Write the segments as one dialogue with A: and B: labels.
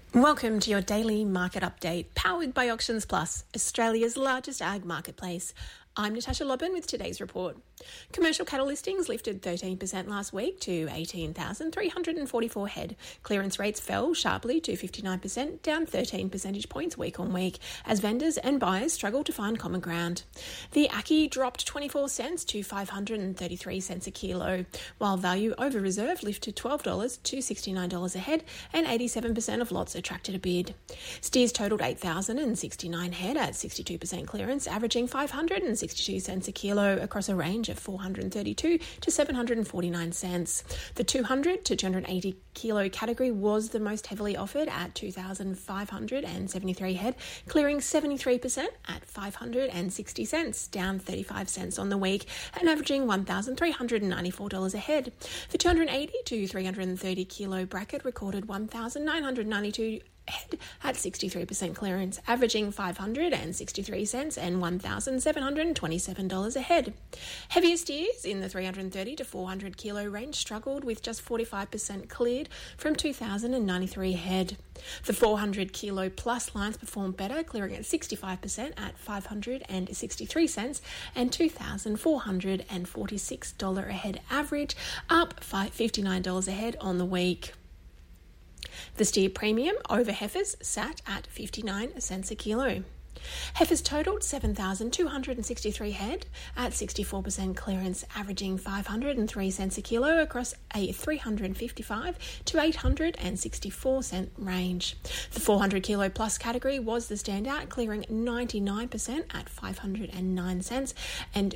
A: Welcome to your daily market update, powered by Auctions Plus, Australia's largest ag marketplace. I'm Natasha Lobban with today's report. Commercial cattle listings lifted 13% last week to 18,344 head. Clearance rates fell sharply to 59%, down 13 percentage points week on week, as vendors and buyers struggle to find common ground. The Ackee dropped 24 cents to 533 cents a kilo, while value over reserve lifted $12 to $69 a head, and 87% of lots attracted a bid. Steers totaled 8,069 head at 62% clearance, averaging 562 cents a kilo across a range of 432 to 749 cents. The 200 to 280 kilo category was the most heavily offered at 2,573 head, clearing 73% at 560 cents, down 35 cents on the week, and averaging $1,394 a head. The 280 to 330 kilo bracket recorded 1,992 head at 63% clearance, averaging 563 cents and $1,727 a head. Heavier steers in the 330 to 400 kilo range struggled, with just 45% cleared from 2,093 head. The 400 kilo plus lines performed better, clearing at 65% at 563 cents and $2,446 a head average, up $59 a head on the week. The steer premium over heifers sat at 59 cents a kilo. Heifers totaled 7,263 head at 64% clearance, averaging 503 cents a kilo across a 355 to 864 cent range. The 400 kilo plus category was the standout, clearing 99% at 509 cents and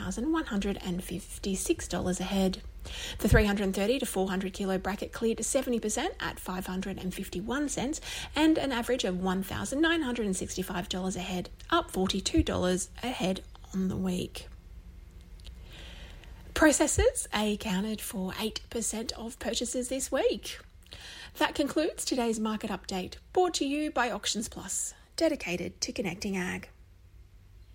A: $2,156 a head. The 330 to 400 kilo bracket cleared 70% at 551 cents and an average of $1,965 a head, up $42 a head on the week. Processors accounted for 8% of purchases this week. That concludes today's market update, brought to you by Auctions Plus, dedicated to connecting ag.